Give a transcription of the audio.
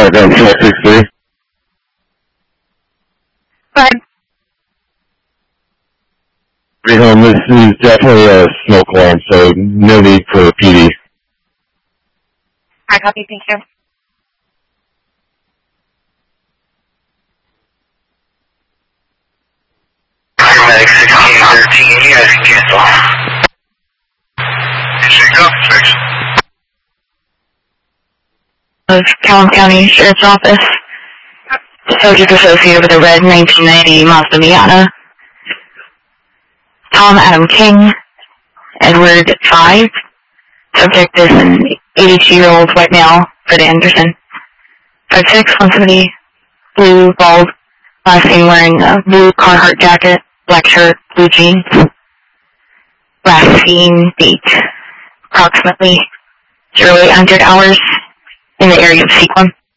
Background 663. But Home, this is definitely a smoke alarm, so no need for PD. I copy, thank you. Paramedic 1613, you guys can cancel. Of Calhoun County Sheriff's Office. Subject associated with a red 1990 Mazda Miata. Tom Adam King, Edward 5. Subject is an 82-year-old white male, Fred Anderson. 56-170, blue, bald, last seen wearing a blue Carhartt jacket, black shirt, blue jeans. Last seen date, approximately 0800 hours in the area of Sequim.